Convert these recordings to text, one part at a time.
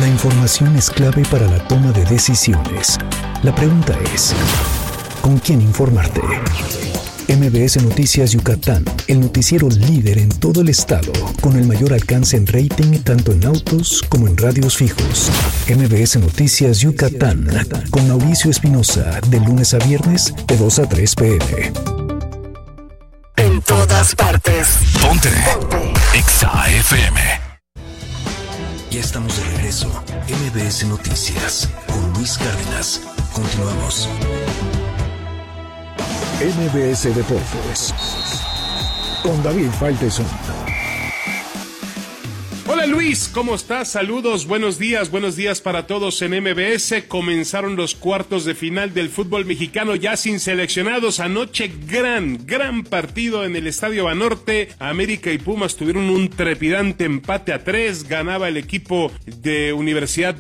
información es clave para la toma de decisiones. La pregunta es, ¿con quién informarte? MBS Noticias Yucatán, el noticiero líder en todo el estado, con el mayor alcance en rating tanto en autos como en radios fijos. MBS Noticias Yucatán, con Mauricio Espinosa, de lunes a viernes, de 2 a 3 p.m. En todas partes. Ponte. Exa FM. Ya estamos de regreso. MBS Noticias, con Luis Cárdenas. Continuamos. MBS Deportes, con David Faitelson. Hola Luis, ¿cómo estás? Saludos, buenos días para todos en MBS. Comenzaron los cuartos de final del fútbol mexicano ya sin seleccionados. Anoche gran partido en el Estadio Banorte. América y Pumas tuvieron un trepidante empate a 3. Ganaba el equipo de Universidad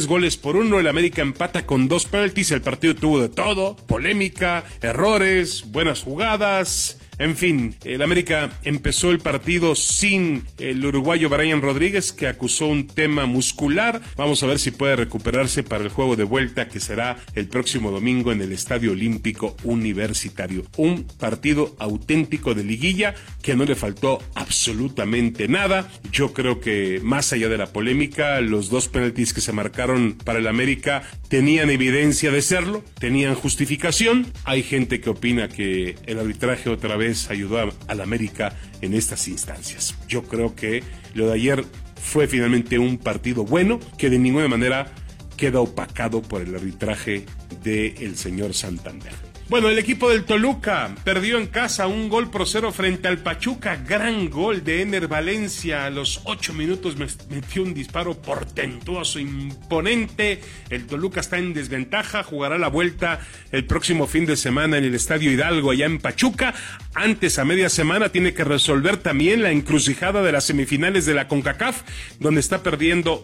3-1. El América empata con 2 penaltis. El partido tuvo de todo: polémica, errores, buenas jugadas. En fin, el América empezó el partido sin el uruguayo Brian Rodríguez, que acusó un tema muscular. Vamos a ver si puede recuperarse para el juego de vuelta, que será el próximo domingo en el Estadio Olímpico Universitario. Un partido auténtico de liguilla que no le faltó absolutamente nada. Yo creo que más allá de la polémica, los 2 penaltis que se marcaron para el América tenían evidencia de serlo, tenían justificación. Hay gente que opina que el arbitraje otra vez ayudó al América en estas instancias. Yo creo que lo de ayer fue finalmente un partido bueno, que de ninguna manera queda opacado por el arbitraje del señor Santander. Bueno, el equipo del Toluca perdió en casa 1-0 frente al Pachuca. Gran gol de Ener Valencia. A los 8 minutos metió un disparo portentoso, imponente. El Toluca está en desventaja. Jugará la vuelta el próximo fin de semana en el Estadio Hidalgo, allá en Pachuca. Antes, a media semana, tiene que resolver también la encrucijada de las semifinales de la CONCACAF, donde está perdiendo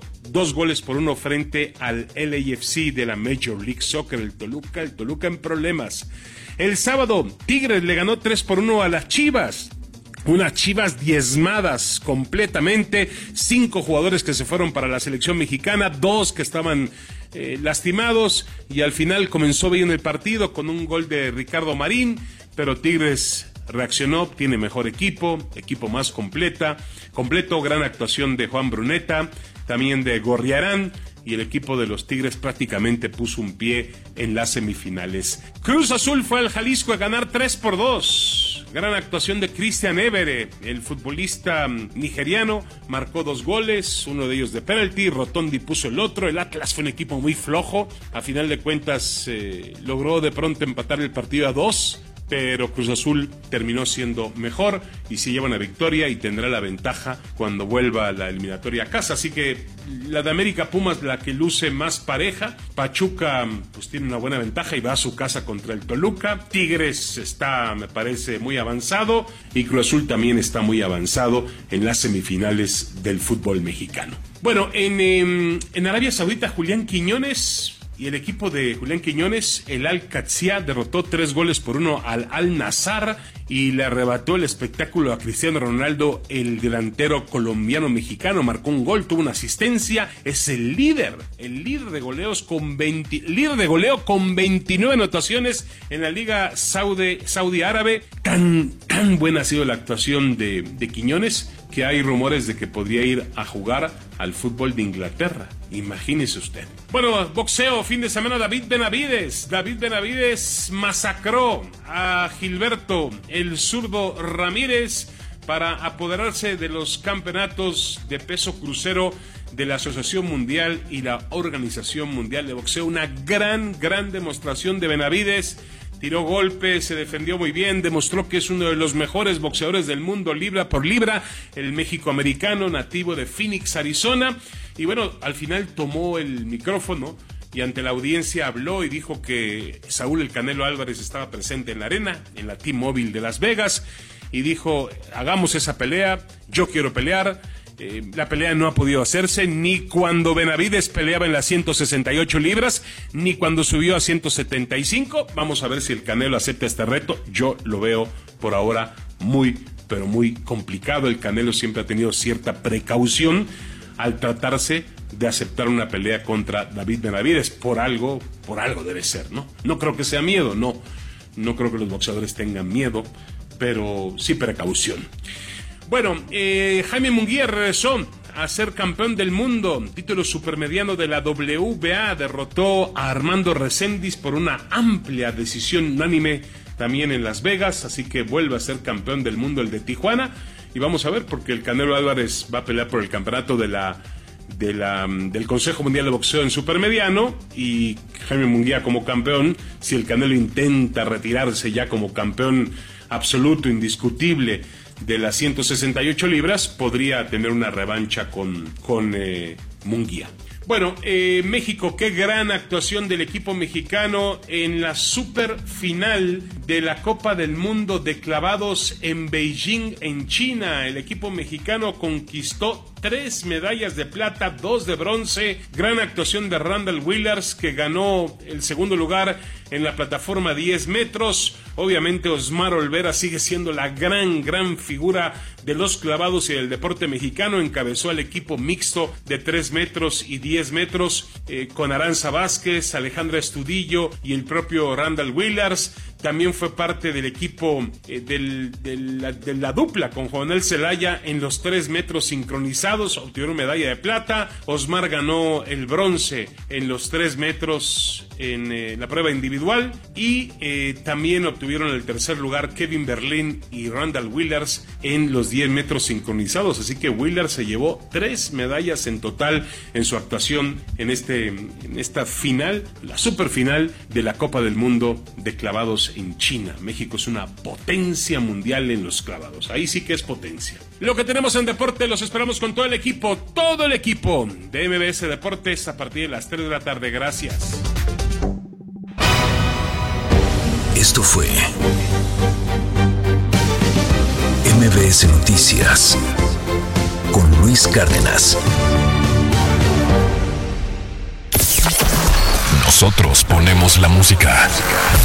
2-1 frente al LAFC de la Major League Soccer. El Toluca en problemas. El sábado, Tigres le ganó 3-1 a las Chivas. Unas Chivas diezmadas completamente. 5 jugadores que se fueron para la selección mexicana, 2 que estaban lastimados, y al final comenzó bien el partido con un gol de Ricardo Marín, pero Tigres reaccionó, tiene mejor equipo más completo, gran actuación de Juan Bruneta, también de Gorriarán, y el equipo de los Tigres prácticamente puso un pie en las semifinales. Cruz Azul fue al Jalisco a ganar 3-2. Gran actuación de Christian Évere, el futbolista nigeriano, marcó 2 goles, uno de ellos de penalti. Rotondi puso el otro. El Atlas fue un equipo muy flojo, a final de cuentas logró de pronto empatar el partido a 2, pero Cruz Azul terminó siendo mejor y se lleva una victoria y tendrá la ventaja cuando vuelva a la eliminatoria a casa. Así que la de América Pumas, la que luce más pareja. Pachuca pues tiene una buena ventaja y va a su casa contra el Toluca. Tigres está, me parece, muy avanzado, y Cruz Azul también está muy avanzado en las semifinales del fútbol mexicano. Bueno, en Arabia Saudita, Julián Quiñones y el equipo de Julián Quiñones, el Al-Qadsiya, derrotó 3-1 al Al-Nassr y le arrebató el espectáculo a Cristiano Ronaldo. El delantero colombiano-mexicano marcó un gol, tuvo una asistencia, es el líder de goleo con 29 anotaciones en la Liga Saudi Árabe. Tan buena ha sido la actuación de Quiñones que hay rumores de que podría ir a jugar al fútbol de Inglaterra. Imagínese usted. Bueno, boxeo, fin de semana. David Benavides masacró a Gilberto el zurdo Ramírez para apoderarse de los campeonatos de peso crucero de la Asociación Mundial y la Organización Mundial de Boxeo. Una gran demostración de Benavides. Tiró golpes, se defendió muy bien, demostró que es uno de los mejores boxeadores del mundo libra por libra, el mexicoamericano nativo de Phoenix, Arizona. Y bueno, al final tomó el micrófono y ante la audiencia habló y dijo que Saúl El Canelo Álvarez estaba presente en la arena, en la T-Mobile de Las Vegas, y dijo: hagamos esa pelea, yo quiero pelear. La pelea no ha podido hacerse ni cuando Benavides peleaba en las 168 libras, ni cuando subió a 175. Vamos a ver si el Canelo acepta este reto. Yo lo veo por ahora muy, pero muy complicado. El Canelo siempre ha tenido cierta precaución al tratarse de aceptar una pelea contra David Benavidez. Por algo debe ser, ¿no? No creo que sea miedo, no creo que los boxeadores tengan miedo, pero sí precaución. Bueno, Jaime Munguía regresó a ser campeón del mundo, título supermediano de la WBA, derrotó a Armando Reséndiz por una amplia decisión unánime también en Las Vegas, así que vuelve a ser campeón del mundo el de Tijuana, y vamos a ver, porque el Canelo Álvarez va a pelear por el campeonato del Consejo Mundial de Boxeo en supermediano, y Jaime Munguía como campeón, si el Canelo intenta retirarse ya como campeón absoluto, indiscutible, de las 168 libras, podría tener una revancha con Munguía. Bueno, México, qué gran actuación del equipo mexicano en la super final de la Copa del Mundo de clavados en Beijing, en China. El equipo mexicano conquistó 3 medallas de plata, 2 de bronce. Gran actuación de Randall Willers, que ganó el segundo lugar en la plataforma 10 metros. Obviamente Osmar Olvera sigue siendo la gran figura de los clavados y del deporte mexicano. Encabezó al equipo mixto de 3 metros y 10 metros con Aranza Vázquez, Alejandra Estudillo y el propio Randall Willers. También fue parte del equipo de la dupla con Juanel Zelaya en los 3 metros sincronizados, obtuvieron medalla de plata. Osmar ganó el bronce en los 3 metros en la prueba individual, y también obtuvieron el tercer lugar Kevin Berlín y Randall Willers en los 10 metros sincronizados, así que Willers se llevó 3 medallas en total en su actuación en esta final, la superfinal de la Copa del Mundo de clavados en China. México es una potencia mundial en los clavados, ahí sí que es potencia. Lo que tenemos en deporte los esperamos con todo el equipo de MBS Deportes a partir de las 3 de la tarde. Gracias. Esto fue MBS Noticias con Luis Cárdenas. Nosotros ponemos la música.